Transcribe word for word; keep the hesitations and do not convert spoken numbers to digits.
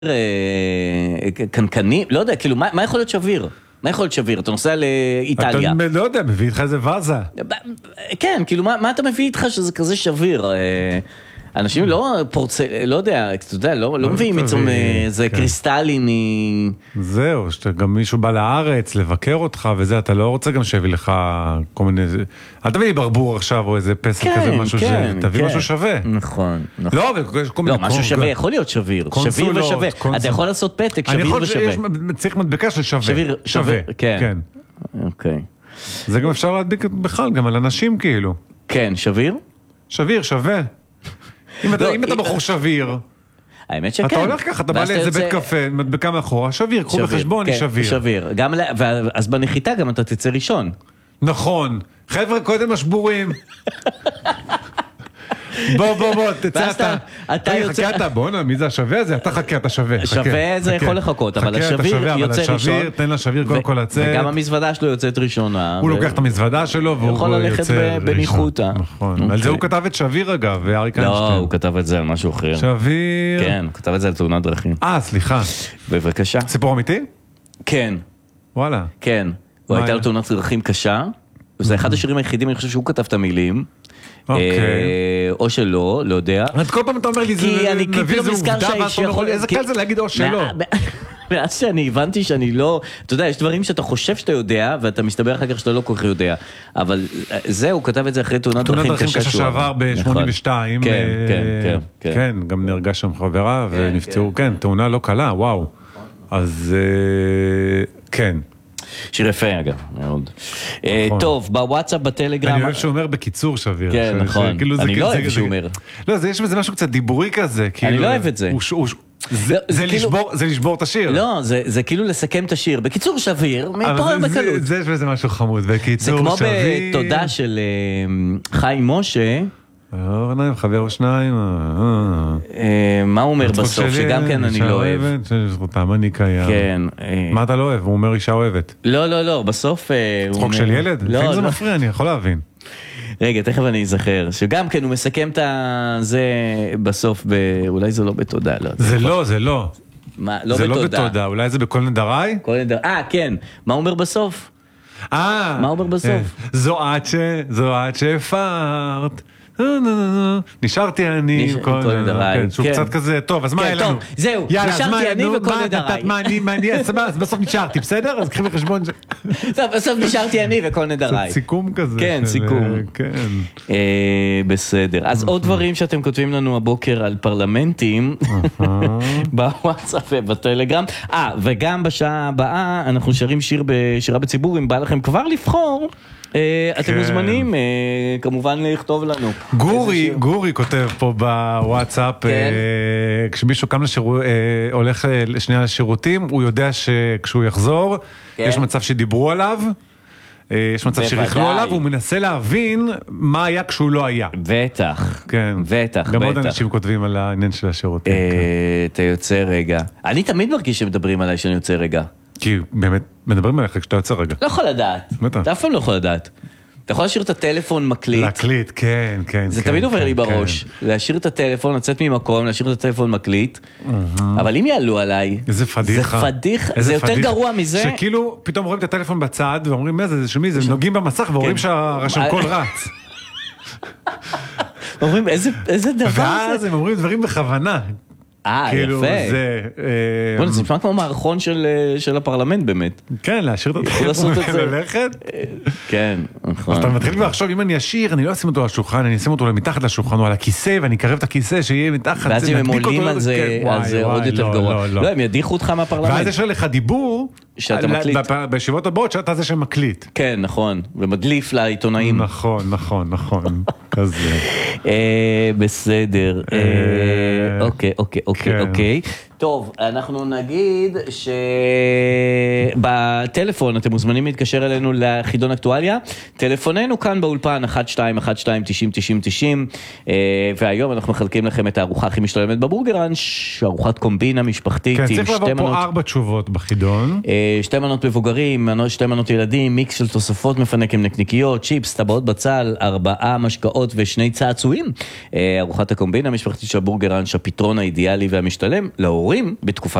קנקני, לא יודע, כאילו, מה יכול להיות שביר? מה יכול להיות שביר? אתה נוסע לאיטליה. אתה לא יודע, מביא איתך איזה וזה. כן, כאילו, מה אתה מביא איתך שזה כזה שביר? אנשים לא פורצה, לא יודע, אתה יודע, לא מביאים מצום איזה קריסטלי מ... זהו, שגם מישהו בא לארץ לבקר אותך וזה, אתה לא רוצה גם שיביא לך כל מיני... אל תביא לי ברבור עכשיו או איזה פסק כזה, משהו ש... תביא משהו שווה. נכון, נכון. לא, אבל כל מיני... לא, משהו שווה יכול להיות שביר. שביר ושווה. אתה יכול לעשות פתק, שביר ושווה. אני צריך מדבקה של שווה. שביר, שווה, כן. אוקיי. זה גם אפשר להדביק בכלל, גם על אנשים כאילו. כן, שביר? שביר, שווה. אם אתה בחור שביר, האמת שכן. אתה הולך ככה, אתה בא לאיזה בית קפה, מדבקה מאחורה, שביר, קחו בחשבון, היא שביר. שביר. אז בנחיתה גם אתה תצא ראשון. נכון. חבר'ה, קודם השבורים. בוא, בוא, בוא, תצא אתה. אתה יוצא... חכה אתה, בוא נה, מי זה השווה הזה? אתה חכה, אתה שווה. שווה זה יכול לחכות, אבל השביר יוצא ראשון. תן לשביר קודם כל לצאת. וגם המזוודה שלו יוצאת ראשונה. הוא לוקח את המזוודה שלו והוא יכול ללכת בניחותה. נכון. על זה הוא כתב את שביר אגב, ואריק איינשטיין. לא, הוא כתב את זה על משהו אחר. שביר. כן, הוא כתב את זה על תאונת דרכים. אה, סליחה. בבקשה. סיפור אמיתי? כן. וואלה. כן. הוא הייתה לו תאונת דרכים קשה. וזה אחד השירים היחידים, אני חושב שהוא כתב את המילים. או שלא, לא יודע. כל פעם אתה אומר לי, זה מביא איזה עובדה, איזה קל זה להגיד או שלא. מאז שאני הבנתי שאני לא, אתה יודע, יש דברים שאתה חושב שאתה יודע, ואתה מסתבר אחר כך שאתה לא כל כך יודע, אבל זהו, הוא כתב את זה אחרי תאונת דרכים קשה. תאונת דרכים קשה שעבר ב-שמונים ושתיים. כן, כן, כן. כן, גם נהרגה שם חברה ונפצעו, כן, תאונה לא קלה, וואו. אז כן. שיר יפה אגב, מאוד. טוב, בוואטסאפ, בטלגרם... אני אוהב שהוא אומר בקיצור שביר. כן, נכון. אני לא אוהב שהוא אומר. לא, יש בזה משהו קצת דיבורי כזה. אני לא אוהב את זה. זה לשבור את השיר. לא, זה כאילו לסכם את השיר. בקיצור שביר, מפה בקלות. זה משהו חמוד, בקיצור שביר. זה כמו בתודה של חיים משה. חבר או שניים. מה הוא אומר בסוף? שגם כן אני לא אוהב. זכותם אני קיים. מה אתה לא אוהב? הוא אומר אישה אוהבת. לא, לא, לא, בסוף... צחוק של ילד? לפעמים זה מפריע, אני יכול להבין. רגע, תכף אני אזכר, שגם כן הוא מסכם את זה בסוף, אולי זה לא בתודה. זה לא, זה לא. מה, לא בתודה. זה לא בתודה, אולי זה בכל נדריי? כל נדריי, אה, כן. מה הוא אומר בסוף? אה. מה הוא אומר בסוף? זו עד ש... זו עד שהפרת. נשארתי אני וכל נדריי. שהוא קצת כזה, טוב, אז מה היה לנו? זהו, נשארתי אני וכל נדריי. מה אני, אז בסוף נשארתי, בסדר? אז קחי בחשבון ש... בסוף נשארתי אני וכל נדריי. קצת סיכום כזה. כן, סיכום. כן. בסדר. אז עוד דברים שאתם כותבים לנו הבוקר על פרלמנטים, בוואטסאפ ובטלגרם. אה, וגם בשעה הבאה אנחנו שרים שיר בשירה בציבור, אם בא לכם כבר לבחור, אתם מוזמנים כמובן לכתוב לנו. גורי, גורי כותב פה בוואטסאפ, כשמישהו קם הולך לשנייה לשירותים, הוא יודע שכשהוא יחזור, יש מצב שדיברו עליו, יש מצב שריחלו עליו, והוא מנסה להבין מה היה כשהוא לא היה. בטח, כן. בטח, גם עוד אנשים כותבים על העניין של השירותים. אתה יוצא רגע. אני תמיד מרגיש שמדברים עליי שאני יוצא רגע. כי באמת מדברים עליך כשאתה יוצא רגע. לא יכול לדעת. אתה אף פעם לא יכול לדעת. אתה יכול להשאיר את הטלפון מקליט. להקליט, כן, כן. זה תמיד עובר לי בראש. להשאיר את הטלפון, לצאת ממקום, להשאיר את הטלפון מקליט. אבל אם יעלו עליי... איזה פדיחה. זה פדיחה. זה יותר גרוע מזה. שכאילו פתאום רואים את הטלפון בצד, ואומרים מה זה, זה שמי, זה נוגעים במסך, ואומרים שהרשם קול רץ. אומרים איזה דבר זה. ואז הם אומרים דברים בכוונה. אה, יפה. בוא נצא, נשמע כמו מערכון של הפרלמנט באמת. כן, להשאיר את הטלפון וללכת. כן, נכון. אז אתה מתחיל כבר לחשוב, אם אני אשאיר, אני לא אשים אותו על השולחן, אני אשים אותו מתחת לשולחן או על הכיסא, ואני אקרב את הכיסא שיהיה מתחת. ואז אם הם עולים על זה עוד יותר גרוע. לא, הם ידיחו אותך מהפרלמנט. ואז יש לך דיבור, בישיבות הבאות, שאתה זה שמקליט. כן, נכון, ומדליף לעיתונאים. נכון, נכון, נכון. כזה. בסדר. אוקיי, אוקיי, אוקיי, אוקיי. טוב, אנחנו נגיד שבטלפון אתם מוזמנים להתקשר אלינו לחידון אקטואליה. טלפוננו כאן באולפן אחת שתיים אחת שתיים תשעים תשעים תשעים, והיום אנחנו מחלקים לכם את הארוחה הכי משתלמת בבורגראנץ', ארוחת קומבינה משפחתית. כן, צריך לבוא פה ארבע תשובות בחידון. שתי מנות מבוגרים, שתי מנות ילדים, מיקס של תוספות מפנק עם נקניקיות, צ'יפס, טבעות בצל, ארבעה משקאות ושני צעצועים. ארוחת הקומבינה המשפחתית של הבורגראנץ', הפתרון האידיאלי והמשתלם להורים. דיבורים בתקופת